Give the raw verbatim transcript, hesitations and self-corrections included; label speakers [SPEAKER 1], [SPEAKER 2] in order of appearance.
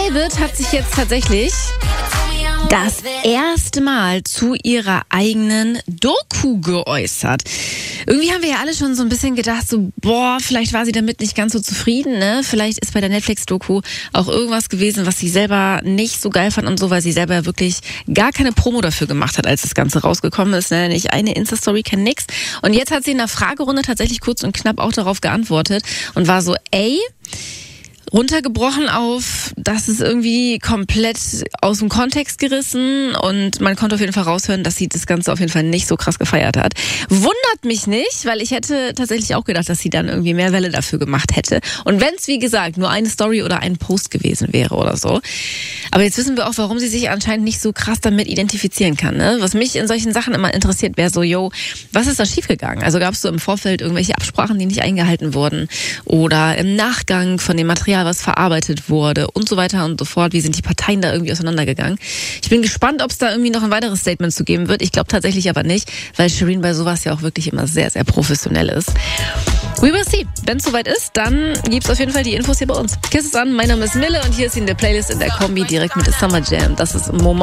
[SPEAKER 1] David hat sich jetzt tatsächlich das erste Mal zu ihrer eigenen Doku geäußert. Irgendwie haben wir ja alle schon so ein bisschen gedacht, so, boah, vielleicht war sie damit nicht ganz so zufrieden, ne? Vielleicht ist bei der Netflix-Doku auch irgendwas gewesen, was sie selber nicht so geil fand und so, weil sie selber wirklich gar keine Promo dafür gemacht hat, als das Ganze rausgekommen ist, ne? Nicht eine Insta-Story, kein nix. Und jetzt hat sie in der Fragerunde tatsächlich kurz und knapp auch darauf geantwortet und war so, ey, runtergebrochen auf, das ist irgendwie komplett aus dem Kontext gerissen und man konnte auf jeden Fall raushören, dass sie das Ganze auf jeden Fall nicht so krass gefeiert hat. Wundert mich nicht, weil ich hätte tatsächlich auch gedacht, dass sie dann irgendwie mehr Welle dafür gemacht hätte. Und wenn es, wie gesagt, nur eine Story oder ein Post gewesen wäre oder so. Aber jetzt wissen wir auch, warum sie sich anscheinend nicht so krass damit identifizieren kann. Ne? Was mich in solchen Sachen immer interessiert, wäre so, yo, was ist da schiefgegangen? Also gab es so im Vorfeld irgendwelche Absprachen, die nicht eingehalten wurden? Oder im Nachgang von dem Material, was verarbeitet wurde und so weiter und so fort. Wie sind die Parteien da irgendwie auseinandergegangen? Ich bin gespannt, ob es da irgendwie noch ein weiteres Statement zu geben wird. Ich glaube tatsächlich aber nicht, weil Shireen bei sowas ja auch wirklich immer sehr, sehr professionell ist. We will see. Wenn es soweit ist, dann gibt's auf jeden Fall die Infos hier bei uns. Kiss es an, mein Name ist Mille und hier ist in der Playlist in der Kombi direkt mit der Summer Jam. Das ist Moment.